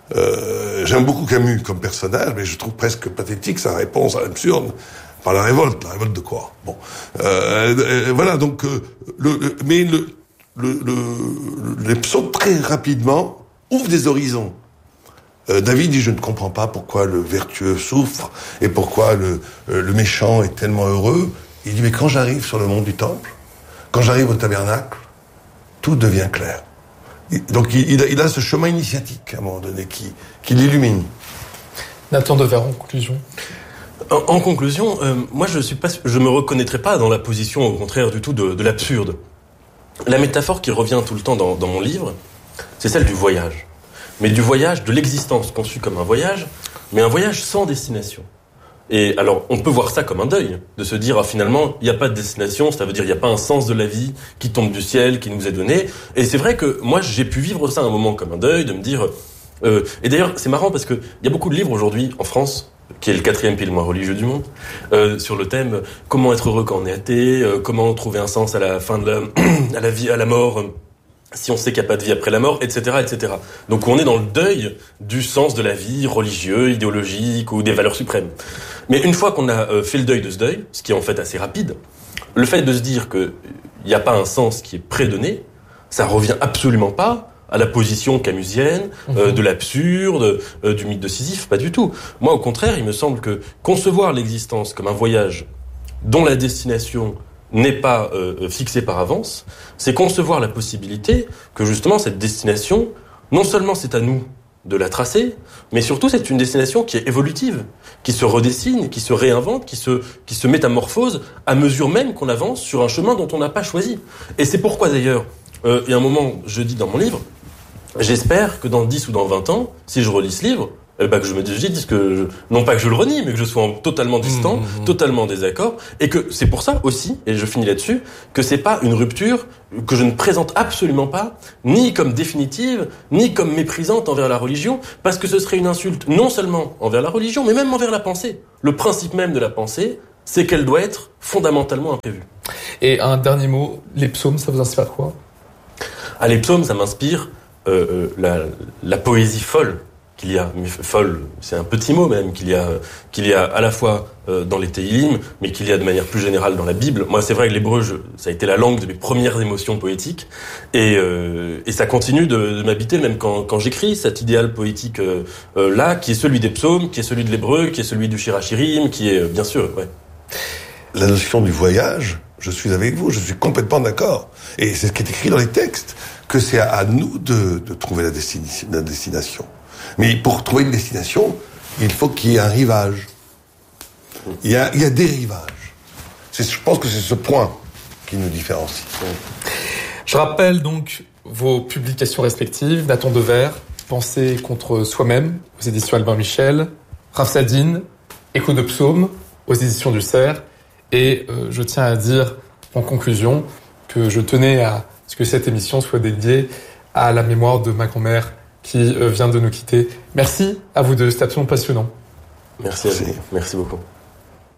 Euh, j'aime beaucoup Camus comme personnage, mais je trouve presque pathétique sa réponse à l'absurde. Par la révolte, la révolte de quoi? Bon, euh, euh, voilà. Donc, euh, le, le, mais le, le, le, les psaumes très rapidement ouvrent des horizons. Euh, David dit: je ne comprends pas pourquoi le vertueux souffre et pourquoi le, euh, le méchant est tellement heureux. Il dit: mais quand j'arrive sur le mont du Temple, quand j'arrive au tabernacle, tout devient clair. Et donc, il, il, a, il a ce chemin initiatique à un moment donné qui, qui l'illumine. Nathan Dever, en conclusion. En, en conclusion, euh, moi je suis pas, je me reconnaîtrais pas dans la position, au contraire du tout, de, de l'absurde. La métaphore qui revient tout le temps dans, dans mon livre, c'est celle du voyage. Mais du voyage, de l'existence conçue comme un voyage, mais un voyage sans destination. Et alors, on peut voir ça comme un deuil, de se dire, ah, finalement, il n'y a pas de destination, ça veut dire il n'y a pas un sens de la vie qui tombe du ciel, qui nous est donné. Et c'est vrai que moi, j'ai pu vivre ça à un moment comme un deuil, de me dire... Euh, et d'ailleurs, c'est marrant parce que il y a beaucoup de livres aujourd'hui en France, qui est le quatrième pays le moins religieux du monde, euh, sur le thème comment être heureux quand on est athée, euh, comment trouver un sens à la fin de la, à la vie, à la mort, euh, si on sait qu'il n'y a pas de vie après la mort, et cetera, et cetera. Donc on est dans le deuil du sens de la vie religieux, idéologique ou des valeurs suprêmes. Mais une fois qu'on a euh, fait le deuil de ce deuil, ce qui est en fait assez rapide, le fait de se dire qu'il n'y a pas un sens qui est prédonné, ça revient absolument pas à la position camusienne, euh, de l'absurde, euh, du mythe de Sisyphe, pas du tout. Moi, au contraire, il me semble que concevoir l'existence comme un voyage dont la destination n'est pas euh, fixée par avance, c'est concevoir la possibilité que justement cette destination, non seulement c'est à nous de la tracer, mais surtout c'est une destination qui est évolutive, qui se redessine, qui se réinvente, qui se, qui se métamorphose à mesure même qu'on avance sur un chemin dont on n'a pas choisi. Et c'est pourquoi d'ailleurs, euh, il y a un moment, je dis dans mon livre, j'espère que dans dix ou dans vingt ans, si je relis ce livre, eh ben que je me dise que, je, non pas que je le renie, mais que je sois en, totalement distant, mmh, mmh. totalement en désaccord, et que c'est pour ça aussi, et je finis là-dessus, que c'est pas une rupture que je ne présente absolument pas, ni comme définitive, ni comme méprisante envers la religion, parce que ce serait une insulte non seulement envers la religion, mais même envers la pensée. Le principe même de la pensée, c'est qu'elle doit être fondamentalement imprévue. Et un dernier mot, les psaumes, ça vous inspire quoi ? Ah, les psaumes, ça m'inspire euh, euh, la, la poésie folle qu'il y a, mais folle, c'est un petit mot même, qu'il y a, qu'il y a à la fois euh, dans les Tehillim, mais qu'il y a de manière plus générale dans la Bible. Moi, c'est vrai que l'hébreu, je, ça a été la langue de mes premières émotions poétiques, et, euh, et ça continue de, de m'habiter même quand, quand j'écris cet idéal poétique euh, euh, là, qui est celui des psaumes, qui est celui de l'hébreu, qui est celui du Shir HaShirim, qui est, euh, bien sûr, ouais. La notion du voyage, je suis avec vous, je suis complètement d'accord. Et c'est ce qui est écrit dans les textes, que c'est à, à nous de, de trouver la destination, la destination. Mais pour trouver une destination, il faut qu'il y ait un rivage. Il y a, il y a des rivages. C'est, je pense que c'est ce point qui nous différencie. Je rappelle donc vos publications respectives. Nathan Dever, Penser contre soi-même, aux éditions Albin Michel. Rapsadine, Écho de psaume, aux éditions du Cerf. Et euh, je tiens à dire, en conclusion, que je tenais à ce que cette émission soit dédiée à la mémoire de ma grand-mère, qui vient de nous quitter. Merci à vous deux, c'était absolument passionnant. Merci à vous. Merci beaucoup.